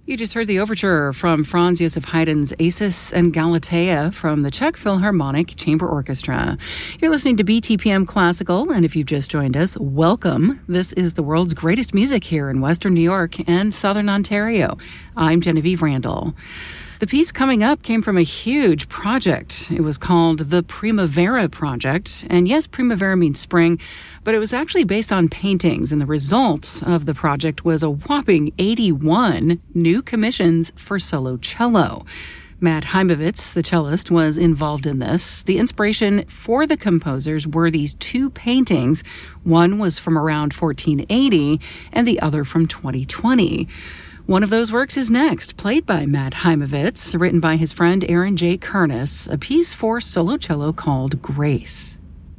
You just heard the overture from Franz Josef Haydn's Acis and Galatea from the Czech Philharmonic Chamber Orchestra. You're listening to BTPM Classical, and if you've just joined us, welcome. This is the world's greatest music here in Western New York and Southern Ontario. I'm Genevieve Randall. The piece coming up came from a huge project. It was called the Primavera Project. And yes, Primavera means spring, but it was actually based on paintings. And the result of the project was a whopping 81 new commissions for solo cello. Matt Heimovitz, the cellist, was involved in this. The inspiration for the composers were these two paintings. One was from around 1480 and the other from 2020. One of those works is next, played by Matt Heimovitz, written by his friend Aaron J. Kernis, a piece for solo cello called Grace.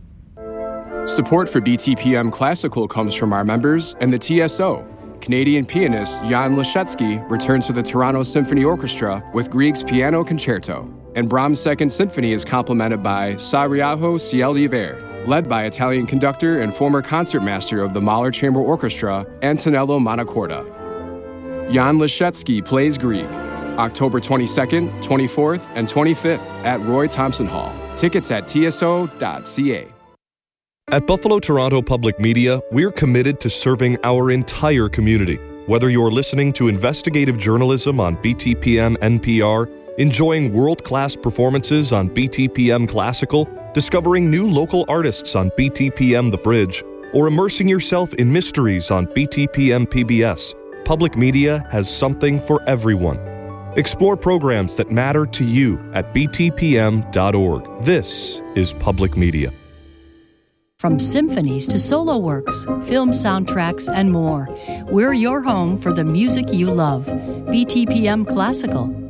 Support for BTPM Classical comes from our members and the TSO. Canadian pianist Jan Leszecki returns to the Toronto Symphony Orchestra with Grieg's Piano Concerto, and Brahms' Second Symphony is complemented by Sa Riajo Ciel d'Hiver, led by Italian conductor and former concertmaster of the Mahler Chamber Orchestra, Antonello Montecorda. Jan Leszecki plays Grieg, October 22nd, 24th, and 25th at Roy Thompson Hall. Tickets at tso.ca. At Buffalo Toronto Public Media, we're committed to serving our entire community. Whether you're listening to investigative journalism on BTPM NPR, enjoying world-class performances on BTPM Classical, discovering new local artists on BTPM The Bridge, or immersing yourself in mysteries on BTPM PBS, Public Media has something for everyone. Explore programs that matter to you at btpm.org. This is Public Media. From symphonies to solo works, film soundtracks, and more, we're your home for the music you love. BTPM Classical.